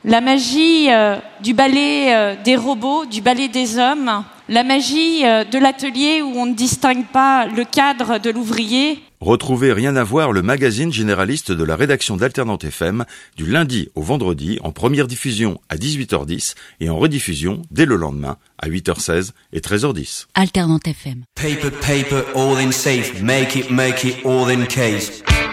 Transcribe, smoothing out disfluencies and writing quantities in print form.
La magie du ballet des robots, du ballet des hommes, la magie de l'atelier où on ne distingue pas le cadre de l'ouvrier. Retrouvez Rien à voir, le magazine généraliste de la rédaction d'Alternante FM, du lundi au vendredi, en première diffusion à 18h10 et en rediffusion dès le lendemain à 8h16 et 13h10. Alternante FM. Paper, all in safe, make it all in case.